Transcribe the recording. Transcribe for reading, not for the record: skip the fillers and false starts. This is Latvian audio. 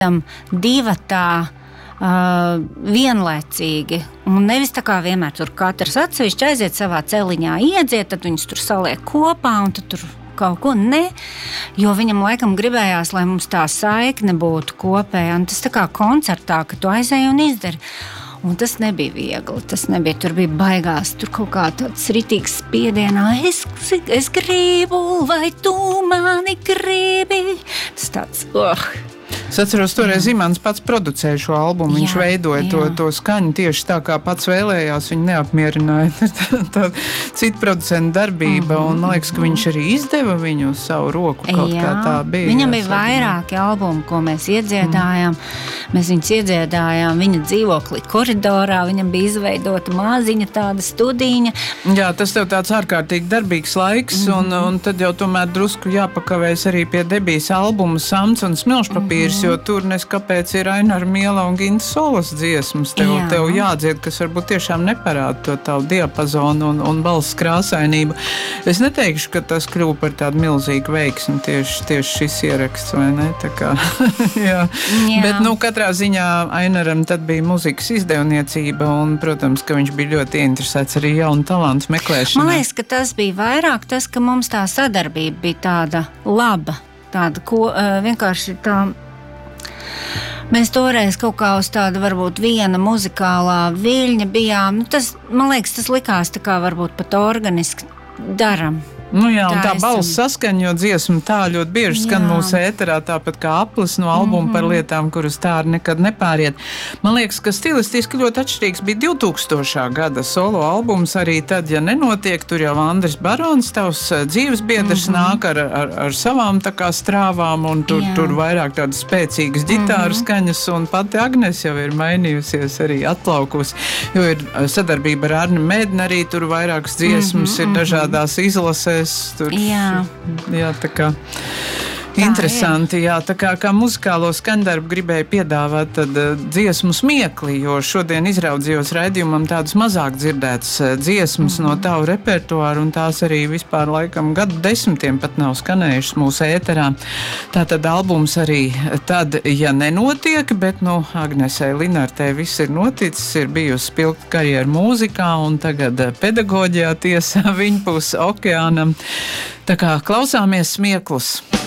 divatā vienlaicīgi. Un nevis tā kā vienmēr tur katrs atsevišķi aiziet savā celiņā, iedziet, tad viņus tur saliek kopā un tad tur kaut ko ne, jo viņam laikam gribējās, lai mums tā saikne būtu kopēja. Un tas tā kā koncertā, ka tu aizēji un izdari. Un tas nebija viegli, tas nebija, tur bija baigās, tur kaut kā tāds ritīgs spiedienā, es gribu, vai tu mani gribi. Tas tāds, Es atceros, toreiz Imants pats producēja šo albumu, viņš veidoja to skaņu tieši tā, kā pats vēlējās, viņu neapmierināja. Tā cita producenta darbība, un man liekas, ka viņš arī izdeva viņu uz savu roku, kaut kā tā bija. Viņam bija vairāki albumi, ko mēs iedziedājām. Mēs viņus iedziedājām viņa dzīvoklī koridorā, viņam bija izveidota maziņa tāda studiņa. Jā, tas tev tāds ārkārtīgi darbīgs laiks, un tad jau tomēr drusku jāpakavēs arī pie debijas albuma Samts un Smilšpapīrs, jo tur neskapēc ir Ainara Miela un Ginta Solas dziesmas. Tev jādzied, kas varbūt tiešām neparāda to tavu diapazonu un balss krāsainību. Es neteikšu, ka tas kļuva par tādu milzīgu veiksmi tieši šis ieraksts, vai ne? Tā kā, jā. Bet, katrā ziņā Ainaram tad bija muzikas izdevniecība un, protams, ka viņš bija ļoti interesēts arī jaunu talantu meklēšanā. Man liekas, ka tas bija vairāk tas, ka mums tā sadarbība bija tāda laba, tāda, vienkārši tā. Mēs toreiz kaut kā uz tāda varbūt viena muzikālā viļņa bijām. Tas, man liekas, tas likās tā kā varbūt pat organiski daram. Jā, un tā balss saskaņa, jo dziesma tā ļoti bieži skan mūsu ēterā, tāpat kā aplis no albuma par lietām, kuras tā nekad nepāriet. Man liekas, ka stilistiski ļoti atšķirīgs bija 2000. gada solo albums, arī tad, ja nenotiek, tur jau Andris Barons, tavs dzīves biedrs, nāk ar savām tā kā strāvām, un tur vairāk tādas spēcīgas ģitāru skaņas, un pati Agnes jau ir mainījusies, arī atplaukusi, jo ir sadarbība ar Arni Medni, arī tur vairākas dziesmas ir dažādās izlasēs. Jā, tā kā interesanti, jā, tā kā muzikālo skaņdarbu gribēju piedāvāt tad dziesmu Smiekli, jo šodien izraudzījos raidījumam tādas mazāk dzirdētas dziesmas no tavu repertuāru, un tās arī vispār laikam gadu desmitiem pat nav skanējušas mūsu ēterā. Tātad albums arī tad, ja nenotiek, bet, Agnesei Linartei viss ir noticis, ir bijusi spilgta karjera mūzikā, un tagad pedagoģijā tiesa viņpus okeānam. Tā kā klausāmies Smieklus.